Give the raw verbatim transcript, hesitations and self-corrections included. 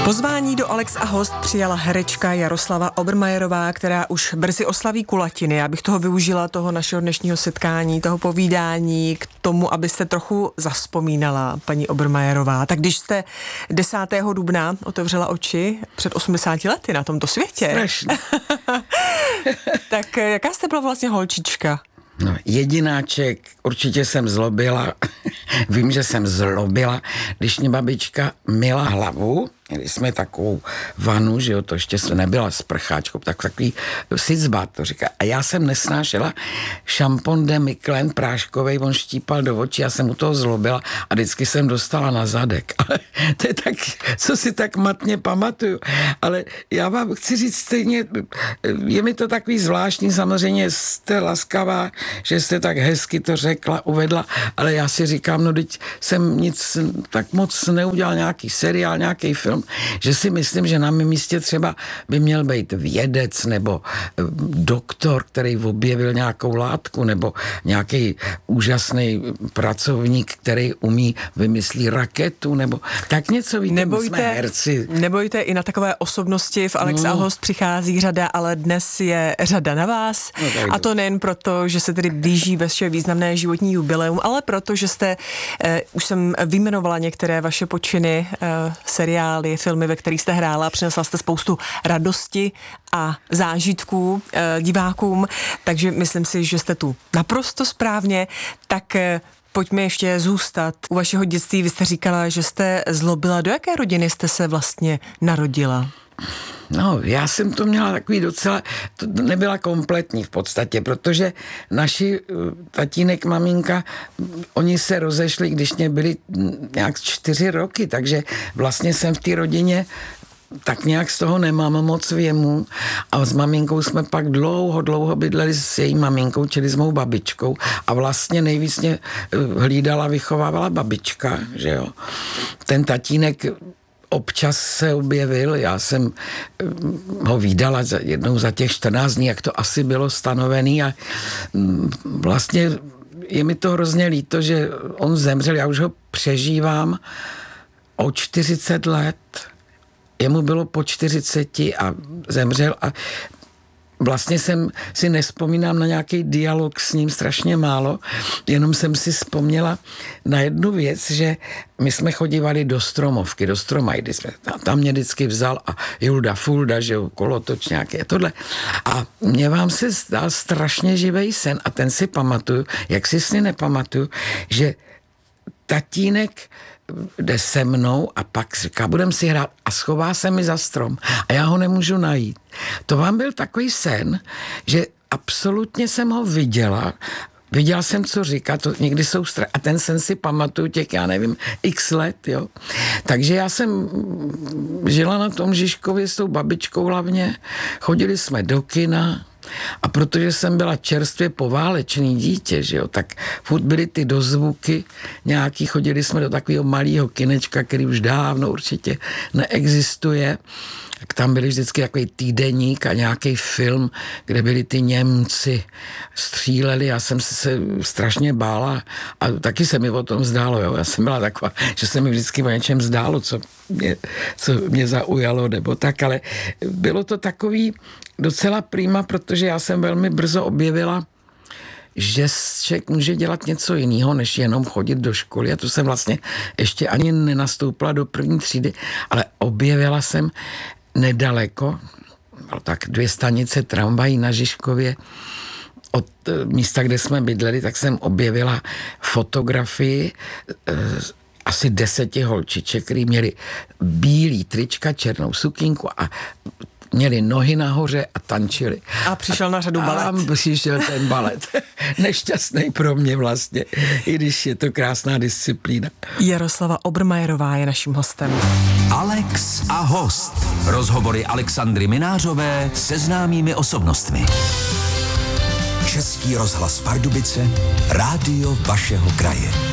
Pozvání do Alex a host přijala herečka Jaroslava Obermajerová, která už brzy oslaví kulatiny. Já bych toho využila, toho našeho dnešního setkání, toho povídání k tomu, abyste trochu zavzpomínala, paní Obermajerová. Tak když jste desátého dubna otevřela oči před osmdesáti lety na tomto světě, strašně. tak jaká jste byla vlastně holčička? No, jedináček, určitě jsem zlobila, vím, že jsem zlobila, když mě babička myla hlavu, měli jsme takovou vanu, že jo, to ještě se nebyla sprcháčkou, tak takový sicbát, to říká. A já jsem nesnášela šampon de Michelin práškovej, on štípal do očí, já jsem u toho zlobila a vždycky jsem dostala na zadek. Ale to je tak, co si tak matně pamatuju. Ale já vám chci říct stejně, je mi to takový zvláštní, samozřejmě jste laskavá, že jste tak hezky to řekla, uvedla, ale já si říkám, no teď jsem nic tak moc neudělal, nějaký seriál, nějaký film, že si myslím, že na mém místě třeba by měl být vědec nebo doktor, který objevil nějakou látku, nebo nějaký úžasný pracovník, který umí vymyslí raketu, nebo tak něco, víte, nebojte, jsme herci. Nebojte, i na takové osobnosti v Alex a host přichází řada, ale dnes je řada na vás. No, a to nejen proto, že se tedy blíží vaše významné životní jubileum, ale proto, že jste, eh, už jsem vyjmenovala některé vaše počiny, eh, seriály, filmy, ve kterých jste hrála, přinesla jste spoustu radosti a zážitků eh, divákům, takže myslím si, že jste tu naprosto správně, tak eh, pojďme ještě zůstat u vašeho dětství. Vy jste říkala, že jste zlobila. Do jaké rodiny jste se vlastně narodila? No, já jsem to měla takový docela, to nebyla kompletní v podstatě, protože naši tatínek, maminka, oni se rozešli, když mě byli nějak čtyři roky, takže vlastně jsem v té rodině tak nějak z toho nemám moc věmu a s maminkou jsme pak dlouho, dlouho bydleli s její maminkou, čili s mou babičkou a vlastně nejvíc mě hlídala, vychovávala babička, že jo. Ten tatínek občas se objevil, já jsem ho vídala za, jednou za těch čtrnáct dní, jak to asi bylo stanovený a vlastně je mi to hrozně líto, že on zemřel, já už ho přežívám o čtyřicet let, jemu bylo po čtyřiceti a zemřel a vlastně jsem si nespomínám na nějaký dialog s ním strašně málo, jenom jsem si vzpomněla na jednu věc, že my jsme chodívali do Stromovky, do Stromajdy, jsme, tam mě vždycky vzal a Julda Fulda, že jo, kolotoč nějaké tohle. A mě vám se zdal strašně živej sen a ten si pamatuju, jak si sny nepamatuju, že tatínek jde se mnou a pak říká, budem si hrát a schová se mi za strom a já ho nemůžu najít. To vám byl takový sen, že absolutně jsem ho viděla, viděla jsem, co říká, to někdy jsou stra... a ten sen si pamatuju těch, já nevím, x let, jo. Takže já jsem žila na tom Žižkově s tou babičkou hlavně, chodili jsme do kina, a protože jsem byla čerstvě poválečný dítě, že jo, tak furt byly ty dozvuky nějaký, chodili jsme do takového malého kinečka, který už dávno určitě neexistuje. Tak tam byly vždycky takový týdeník a nějaký film, kde byli ty Němci stříleli, já jsem se strašně bála a taky se mi o tom zdálo, jo. Já jsem byla taková, že se mi vždycky o něčem zdálo, co mě, co mě zaujalo, nebo tak, ale bylo to takový docela prima, protože já jsem velmi brzo objevila, že člověk může dělat něco jiného, než jenom chodit do školy. A to jsem vlastně ještě ani nenastoupila do první třídy, ale objevila jsem nedaleko, tak dvě stanice tramvají na Žižkově, od místa, kde jsme bydleli, tak jsem objevila fotografii asi deseti holčiček, který měli bílý trička, černou sukínku a měli nohy nahoře a tančili. A přišel na řadu balet. A přišel ten balet. Nešťastný pro mě vlastně, i když je to krásná disciplína. Jaroslava Obermajerová je naším hostem. Alex a host. Rozhovory Alexandry Minářové se známými osobnostmi. Český rozhlas Pardubice, rádio vašeho kraje.